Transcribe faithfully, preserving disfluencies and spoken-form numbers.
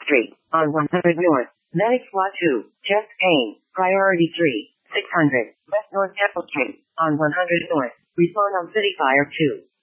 Street, on one hundred North, Medic SWAT two, chest pain, priority three, six hundred, West North Temple Street, on one hundred North, respond on City Fire two.